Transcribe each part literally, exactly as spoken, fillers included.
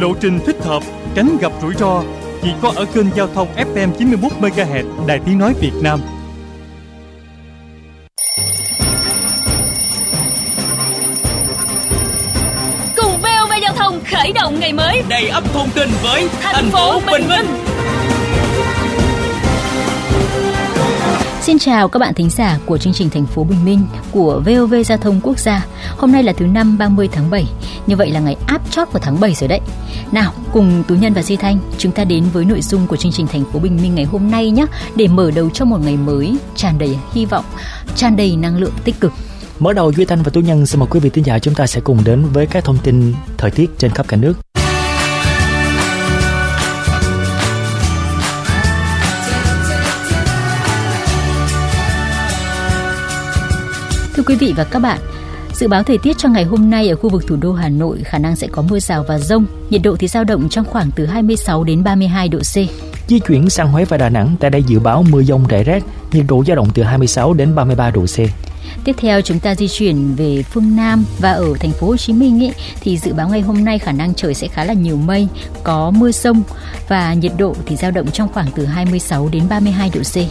lộ trình thích hợp, tránh gặp rủi ro. Chỉ có ở kênh giao thông ép em chín mươi mốt mê ga héc Đài Tiếng nói Việt Nam. Cùng vê o vê Giao thông khởi động ngày mới đầy ắp thông tin với thành, thành phố Bình Minh. Xin chào các bạn thính giả của chương trình Thành phố Bình Minh của vê o vê Giao thông Quốc gia. Hôm nay là thứ năm ba mươi tháng bảy, như vậy là ngày áp chót của tháng bảy rồi đấy. Nào, cùng Tú Nhân và Duy Thanh, chúng ta đến với nội dung của chương trình Thành phố Bình Minh ngày hôm nay nhé, để mở đầu cho một ngày mới tràn đầy hy vọng, tràn đầy năng lượng tích cực. Mở đầu, Duy Thanh và Tú Nhân xin mời quý vị thính giả chúng ta sẽ cùng đến với các thông tin thời tiết trên khắp cả nước. Thưa quý vị và các bạn, dự báo thời tiết cho ngày hôm nay ở khu vực thủ đô Hà Nội khả năng sẽ có mưa rào và dông, nhiệt độ thì dao động trong khoảng từ hai mươi sáu đến ba mươi hai độ C. Di chuyển sang Huế và Đà Nẵng, tại đây dự báo mưa dông rải rác, nhiệt độ dao động từ hai mươi sáu đến ba mươi ba độ C. Tiếp theo chúng ta di chuyển về phương Nam và ở thành phố Hồ Chí Minh ấy, thì dự báo ngày hôm nay khả năng trời sẽ khá là nhiều mây, có mưa dông và nhiệt độ thì dao động trong khoảng từ hai mươi sáu đến ba mươi hai độ C.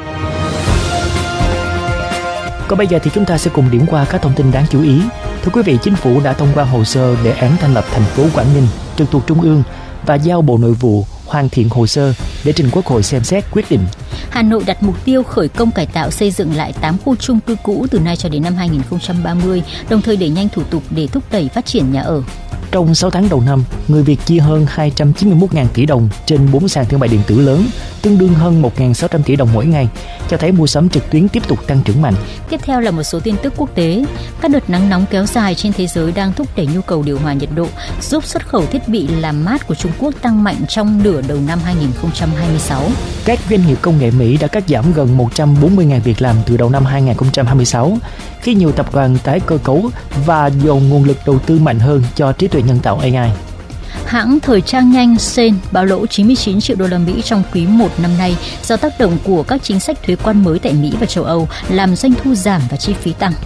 Còn bây giờ thì chúng ta sẽ cùng điểm qua các thông tin đáng chú ý. Thưa quý vị, Chính phủ đã thông qua hồ sơ đề án thành lập thành phố Quảng Ninh trực thuộc Trung ương và giao Bộ Nội vụ hoàn thiện hồ sơ để trình Quốc hội xem xét quyết định. Hà Nội đặt mục tiêu khởi công cải tạo xây dựng lại tám khu chung cư cũ từ nay cho đến năm hai không ba không, đồng thời đẩy nhanh thủ tục để thúc đẩy phát triển nhà ở. Trong sáu tháng đầu năm, người Việt chi hơn hai trăm chín mươi mốt nghìn tỷ đồng trên bốn sàn thương mại điện tử lớn, tương đương hơn một nghìn sáu trăm tỷ đồng mỗi ngày, cho thấy mua sắm trực tuyến tiếp tục tăng trưởng mạnh. Tiếp theo là một số tin tức quốc tế. Các đợt nắng nóng kéo dài trên thế giới đang thúc đẩy nhu cầu điều hòa nhiệt độ, giúp xuất khẩu thiết bị làm mát của Trung Quốc tăng mạnh trong nửa đầu năm hai không hai sáu. Các doanh nghiệp công nghệ Mỹ đã cắt giảm gần một trăm bốn mươi nghìn việc làm từ đầu năm hai không hai sáu, khi nhiều tập đoàn tái cơ cấu và dồn nguồn lực đầu tư mạnh hơn cho trí tuệ nhân tạo a i. Hãng thời trang nhanh Shein báo lỗ chín mươi chín triệu đô la Mỹ trong quý một năm nay do tác động của các chính sách thuế quan mới tại Mỹ và châu Âu làm doanh thu giảm và chi phí tăng.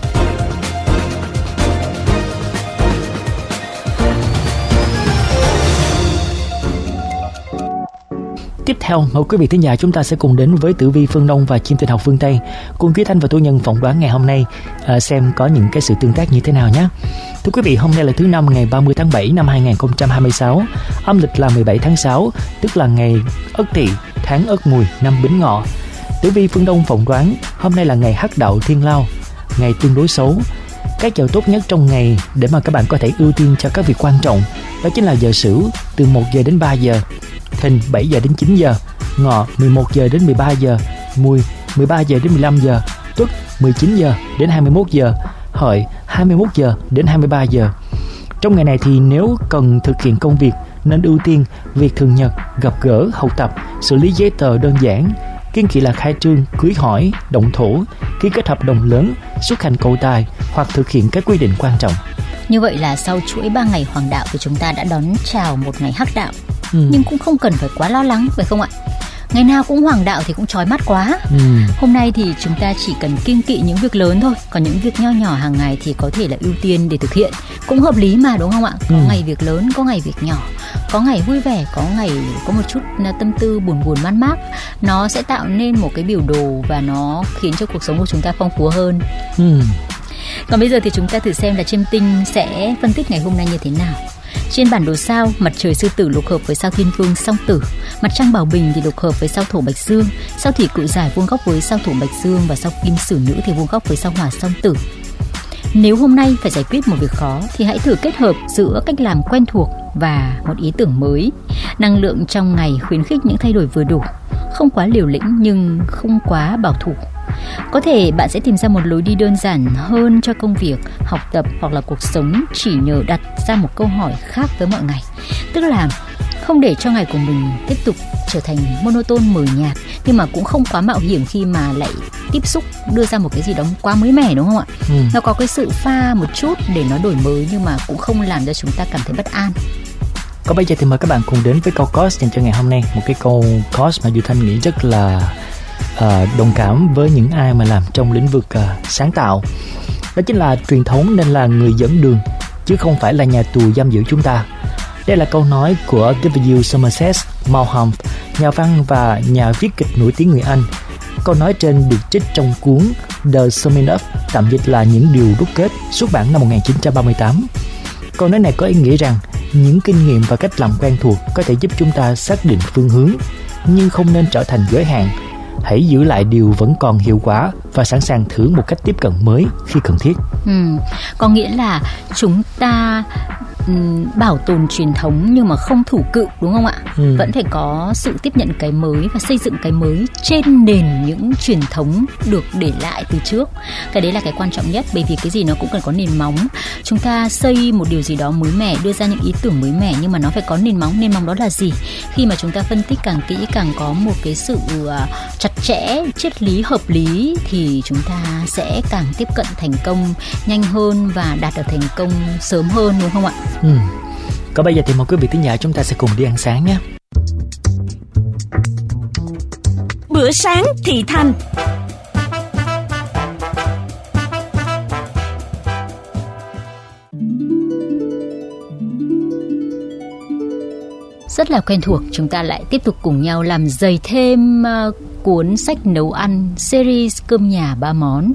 Tiếp theo, mời quý vị thính giả chúng ta sẽ cùng đến với tử vi phương Đông và chim tinh học phương Tây, cùng Duy Thanh và Tú Nhân phỏng đoán ngày hôm nay, à, xem có những cái sự tương tác như thế nào nhé. Thưa quý vị, hôm nay là thứ năm ngày ba mươi tháng bảy năm hai không hai sáu, âm lịch là mười bảy tháng sáu, tức là ngày Ất Tỵ, tháng Ất Mùi, năm Bính Ngọ. Tử vi phương Đông phỏng đoán hôm nay là ngày Hắc Đạo Thiên Lao, ngày tương đối xấu. Các giờ tốt nhất trong ngày để mà các bạn có thể ưu tiên cho các việc quan trọng đó chính là giờ Sửu từ một giờ đến ba giờ, Thìn bảy giờ đến chín giờ, Ngọ mười một giờ đến mười ba giờ, Mùi mười ba giờ đến mười lăm giờ, Tuất mười chín giờ đến hai mươi mốt giờ, Hợi hai mươi mốt giờ đến hai mươi ba giờ. Trong ngày này thì nếu cần thực hiện công việc nên ưu tiên việc thường nhật, gặp gỡ, học tập, xử lý giấy tờ đơn giản, kiêng kỵ là khai trương, cưới hỏi, động thổ, ký kết hợp đồng lớn, xuất hành cầu tài hoặc thực hiện các quy định quan trọng. Như vậy là sau chuỗi ba ngày hoàng đạo thì chúng ta đã đón chào một ngày hắc đạo. Ừ. Nhưng cũng không cần phải quá lo lắng, phải không ạ? Ngày nào cũng hoàng đạo thì cũng chói mắt quá. Ừ. Hôm nay thì chúng ta chỉ cần kiêng kỵ những việc lớn thôi, còn những việc nho nhỏ hàng ngày thì có thể là ưu tiên để thực hiện. Cũng hợp lý mà, đúng không ạ? Có ừ. ngày việc lớn, có ngày việc nhỏ, có ngày vui vẻ, có ngày có một chút tâm tư buồn buồn man mác. Nó sẽ tạo nên một cái biểu đồ và nó khiến cho cuộc sống của chúng ta phong phú hơn. Ừ. Còn bây giờ thì chúng ta thử xem là chiêm tinh sẽ phân tích ngày hôm nay như thế nào. Trên bản đồ sao, mặt trời Sư Tử lục hợp với sao Thiên Vương Song Tử, mặt trăng Bảo Bình thì lục hợp với sao Thổ Bạch Dương, sao Thủy Cự Giải vuông góc với sao Thổ Bạch Dương và sao Kim Sử Nữ thì vuông góc với sao Hỏa Song Tử. Nếu hôm nay phải giải quyết một việc khó thì hãy thử kết hợp giữa cách làm quen thuộc và một ý tưởng mới. Năng lượng trong ngày khuyến khích những thay đổi vừa đủ, không quá liều lĩnh nhưng không quá bảo thủ. Có thể bạn sẽ tìm ra một lối đi đơn giản hơn cho công việc, học tập hoặc là cuộc sống chỉ nhờ đặt ra một câu hỏi khác với mọi ngày. Tức là không để cho ngày của mình tiếp tục trở thành monotone mờ nhạt, nhưng mà cũng không quá mạo hiểm khi mà lại tiếp xúc đưa ra một cái gì đó quá mới mẻ, đúng không ạ? Ừ. Nó có cái sự pha một chút để nó đổi mới nhưng mà cũng không làm cho chúng ta cảm thấy bất an. Còn bây giờ thì mời các bạn cùng đến với câu cost dành cho ngày hôm nay. Một cái câu cost mà Duy Thanh nghĩ rất là uh, đồng cảm với những ai mà làm trong lĩnh vực uh, sáng tạo. Đó chính là truyền thống nên là người dẫn đường, chứ không phải là nhà tù giam giữ chúng ta. Đây là câu nói của W. Somerset Maugham, nhà văn và nhà viết kịch nổi tiếng người Anh. Câu nói trên được trích trong cuốn The Summing Up, tạm dịch là Những điều đúc kết, xuất bản năm một nghìn chín trăm ba mươi tám. Câu nói này có ý nghĩa rằng những kinh nghiệm và cách làm quen thuộc có thể giúp chúng ta xác định phương hướng, nhưng không nên trở thành giới hạn. Hãy giữ lại điều vẫn còn hiệu quả và sẵn sàng thử một cách tiếp cận mới khi cần thiết. Ừ, có nghĩa là chúng ta um, bảo tồn truyền thống nhưng mà không thủ cự, đúng không ạ? Ừ. Vẫn phải có sự tiếp nhận cái mới và xây dựng cái mới trên nền những truyền thống được để lại từ trước. Cái đấy là cái quan trọng nhất, bởi vì cái gì nó cũng cần có nền móng. Chúng ta xây một điều gì đó mới mẻ, đưa ra những ý tưởng mới mẻ, nhưng mà nó phải có nền móng. Nền móng đó là gì? Khi mà chúng ta phân tích càng kỹ, càng có một cái sự uh, chặt chẽ, triết lý hợp lý, thì chúng ta sẽ càng tiếp cận thành công nhanh hơn và đạt được thành công sớm hơn, đúng không ạ? Ừ. Còn bây giờ thì mời quý vị thính giả chúng ta sẽ cùng đi ăn sáng nhé. Bữa sáng thị thành. Rất là quen thuộc, chúng ta lại tiếp tục cùng nhau làm dày thêm uh, cuốn sách nấu ăn series cơm nhà ba món.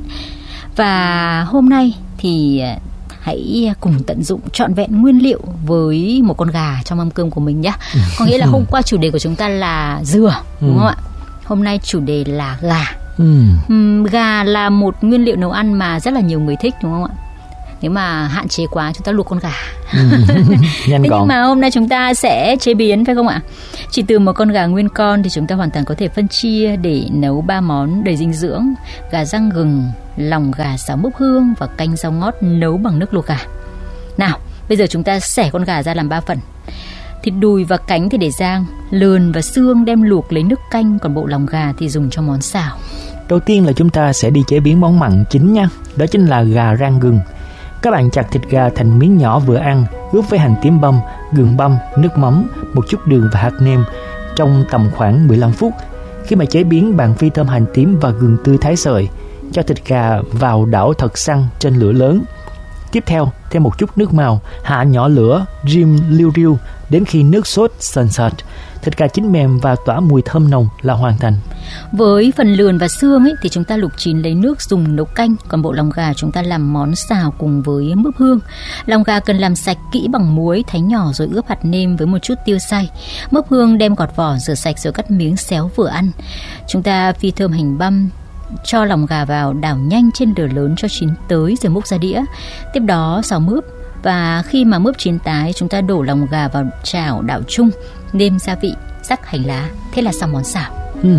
Và hôm nay thì uh, hãy cùng tận dụng trọn vẹn nguyên liệu với một con gà trong mâm cơm của mình nhé. Có nghĩa là hôm qua chủ đề của chúng ta là dừa, đúng không ạ? Hôm nay chủ đề là gà. Ừ. Uhm, gà là một nguyên liệu nấu ăn mà rất là nhiều người thích, đúng không ạ? Nếu mà hạn chế quá chúng ta luộc con gà. Ừ. Nhanh Thế gọn. Nhưng mà hôm nay chúng ta sẽ chế biến, phải không ạ? Chỉ từ một con gà nguyên con thì chúng ta hoàn toàn có thể phân chia để nấu ba món đầy dinh dưỡng: gà rang gừng, lòng gà xào mốc hương và canh rau ngót nấu bằng nước luộc gà. Nào, bây giờ chúng ta xẻ con gà ra làm ba phần. Thịt đùi và cánh thì để rang, lườn và xương đem luộc lấy nước canh, còn bộ lòng gà thì dùng cho món xào. Đầu tiên là chúng ta sẽ đi chế biến món mặn chính nha. Đó chính là gà rang gừng. Các bạn chặt thịt gà thành miếng nhỏ vừa ăn, ướp với hành tím băm, gừng băm, nước mắm, một chút đường và hạt nêm trong tầm khoảng mười lăm phút. Khi mà chế biến, bạn phi thơm hành tím và gừng tươi thái sợi. Cho thịt gà vào đảo thật săn trên lửa lớn. Tiếp theo, thêm một chút nước màu, hạ nhỏ lửa, rim liu riu đến khi nước sốt sần sệt. Thịt gà chín mềm và tỏa mùi thơm nồng là hoàn thành. Với phần lườn và xương ấy, thì chúng ta luộc chín lấy nước dùng nấu canh. Còn bộ lòng gà chúng ta làm món xào cùng với mướp hương. Lòng gà cần làm sạch kỹ bằng muối, thái nhỏ rồi ướp hạt nêm với một chút tiêu xay. Mướp hương đem gọt vỏ, rửa sạch rồi cắt miếng xéo vừa ăn. Chúng ta phi thơm hành băm, cho lòng gà vào, đảo nhanh trên lửa lớn cho chín tới rồi múc ra đĩa. Tiếp đó xào mướp, và khi mà mướp chín tái, chúng ta đổ lòng gà vào chảo đảo chung, nêm gia vị, rắc hành lá. Thế là xong món xào. Ừ.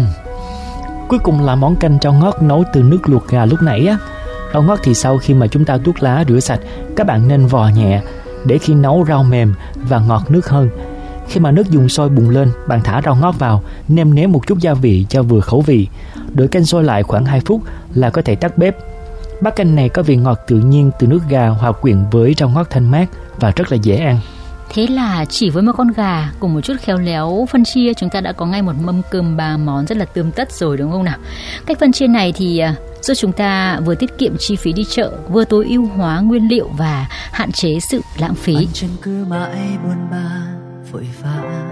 Cuối cùng là món canh rau ngót nấu từ nước luộc gà lúc nãy á. Rau ngót thì sau khi mà chúng ta tuốt lá rửa sạch, các bạn nên vò nhẹ để khi nấu rau mềm và ngọt nước hơn. Khi mà nước dùng sôi bùng lên, bạn thả rau ngót vào, nêm nếm một chút gia vị cho vừa khẩu vị. Đợi canh sôi lại khoảng hai phút là có thể tắt bếp. Bát canh này có vị ngọt tự nhiên từ nước gà hòa quyện với rau ngót thanh mát và rất là dễ ăn. Thế là chỉ với một con gà cùng một chút khéo léo phân chia, chúng ta đã có ngay một mâm cơm ba món rất là tươm tất rồi, đúng không nào? Cách phân chia này thì giúp chúng ta vừa tiết kiệm chi phí đi chợ, vừa tối ưu hóa nguyên liệu và hạn chế sự lãng phí. Anh chân cứ mãi buồn ba vội vã,